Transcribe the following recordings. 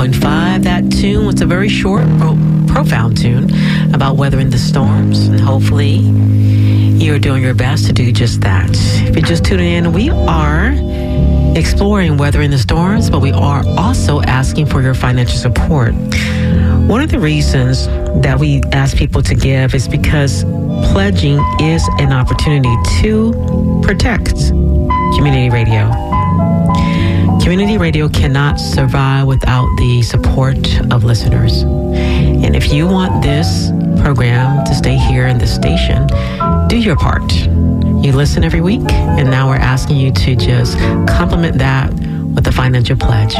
88.5. That tune was a very short, profound tune about weathering the storms. And hopefully you're doing your best to do just that. If you're just tuning in, we are exploring weathering the storms, but we are also asking for your financial support. One of the reasons that we ask people to give is because pledging is an opportunity to protect community radio. Community radio cannot survive without the support of listeners. And if you want this program to stay here in this station, do your part. You listen every week, and now we're asking you to just complement that with a financial pledge.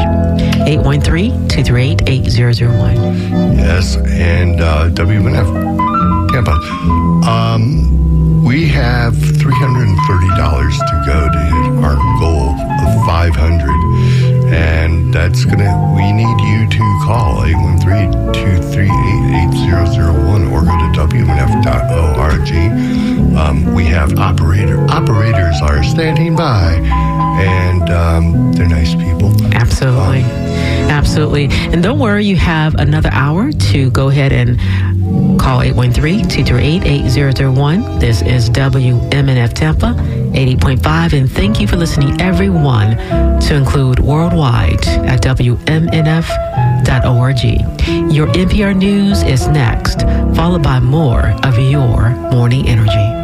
813-238-8001. Yes, and WMNF Tampa. We have $330 to go to hit our goal of $500. And we need you to call 813-238-8001 or go to WMNF.org. We have operators are standing by, and they're nice people. Absolutely. Absolutely. And don't worry, you have another hour to go ahead and call 813-238-8001. This is WMNF Tampa 80.5. And thank you for listening, everyone, to include worldwide at WMNF.org. Your NPR News is next, followed by more of your morning energy.